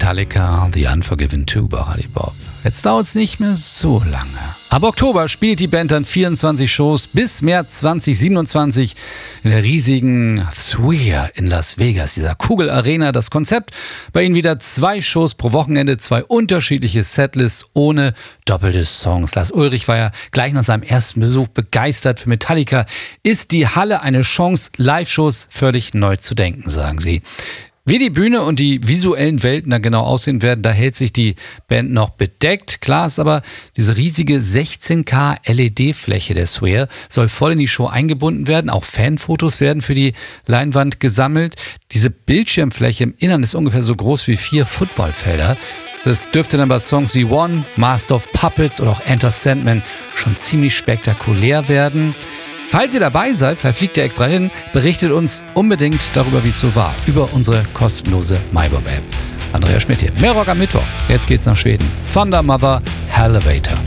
Metallica, The Unforgiven 2 bei Radio Bob. Jetzt dauert es nicht mehr so lange. Ab Oktober spielt die Band dann 24 Shows bis März 2027 in der riesigen Sphere in Las Vegas, dieser Kugelarena. Das Konzept, bei ihnen wieder 2 Shows pro Wochenende, 2 unterschiedliche Setlists ohne doppelte Songs. Lars Ulrich war ja gleich nach seinem ersten Besuch begeistert. Für Metallica ist die Halle eine Chance, Live-Shows völlig neu zu denken, sagen sie. Wie die Bühne und die visuellen Welten da genau aussehen werden, da hält sich die Band noch bedeckt. Klar ist aber, diese riesige 16K LED-Fläche der Sphere soll voll in die Show eingebunden werden. Auch Fanfotos werden für die Leinwand gesammelt. Diese Bildschirmfläche im Innern ist ungefähr so groß wie 4 Footballfelder. Das dürfte dann bei Songs wie One, Master of Puppets oder auch Enter Sandman schon ziemlich spektakulär werden. Falls ihr dabei seid, vielleicht fliegt ihr extra hin, berichtet uns unbedingt darüber, wie es so war, über unsere kostenlose MyBob-App. Andreas Schmidt hier, mehr Rock am Mittwoch. Jetzt geht's nach Schweden. Thunder Mother, Elevator.